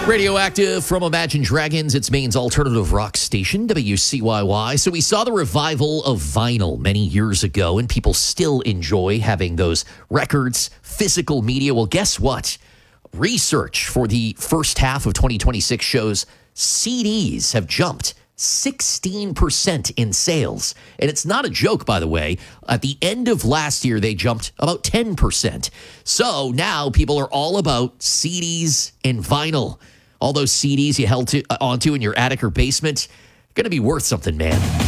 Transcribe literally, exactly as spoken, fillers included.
Radioactive from Imagine Dragons, it's Maine's alternative rock station, W C Y Y. So we saw the revival of vinyl many years ago, and people still enjoy having those records, physical media. Well, guess what? Research for the first half of twenty twenty-six shows C Ds have jumped sixteen percent in sales. And it's not a joke, by the way. At the end of last year, they jumped about ten percent. So now people are all about C Ds and vinyl. All those C Ds you held to, uh, onto in your attic or basement, going to be worth something, man.